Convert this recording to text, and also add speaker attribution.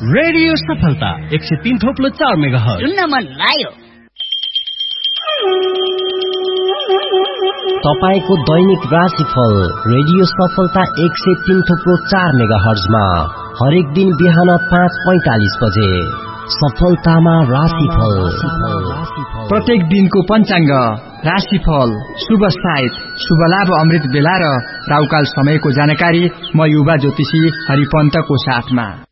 Speaker 1: Radio सफलता 103.4 megahertz
Speaker 2: सुन्न मन लाग्यो।
Speaker 3: तपाईको दैनिक राशिफल रेडियो सफलता 103.4 मेगाहर्जमा हरेक दिन बिहान 5:45 बजे सफलतामा राशिफल।
Speaker 4: प्रत्येक दिनको पञ्चाङ्ग, राशिफल, शुभ साइत, शुभ लाभ अमृत बेला र राउकाल समयको जानकारी म युवा ज्योतिषी हरिपन्तको साथमा।